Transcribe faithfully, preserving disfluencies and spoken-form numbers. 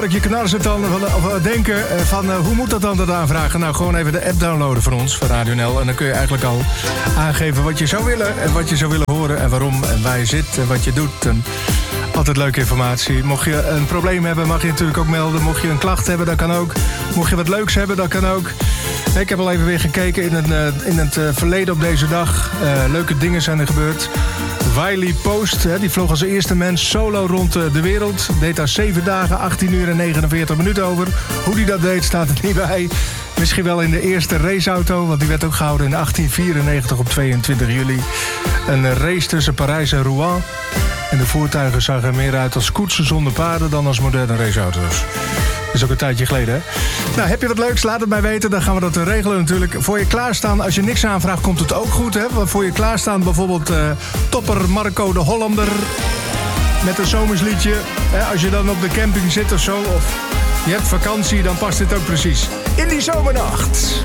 hoor ik je knarsen dan of denken van uh, hoe moet dat dan dat aanvragen? Nou, gewoon even de app downloaden van ons, van Radio N L. En dan kun je eigenlijk al aangeven wat je zou willen en wat je zou willen horen en waarom en waar je zit en wat je doet. En altijd leuke informatie. Mocht je een probleem hebben, mag je natuurlijk ook melden. Mocht je een klacht hebben, dat kan ook. Mocht je wat leuks hebben, dat kan ook. Ik heb al even weer gekeken in het, uh, in het uh, verleden op deze dag. Uh, leuke dingen zijn er gebeurd. Wiley Post, hè, die vloog als eerste mens solo rond uh, de wereld. Deed daar zeven dagen, achttien uur en negenenveertig minuten over. Hoe die dat deed, staat er niet bij. Misschien wel in de eerste raceauto, want die werd ook gehouden in achttien vierennegentig op tweeëntwintig juli. Een race tussen Parijs en Rouen. En de voertuigen zagen er meer uit als koetsen zonder paarden dan als moderne raceauto's. Dat is ook een tijdje geleden, hè? Nou, heb je wat leuks? Laat het mij weten. Dan gaan we dat regelen natuurlijk. Voor je klaarstaan, als je niks aanvraagt, komt het ook goed, hè? Want voor je klaarstaan bijvoorbeeld uh, topper Marco de Hollander met een zomersliedje. Hè? Als je dan op de camping zit of zo, of je hebt vakantie, dan past dit ook precies. In die zomernacht.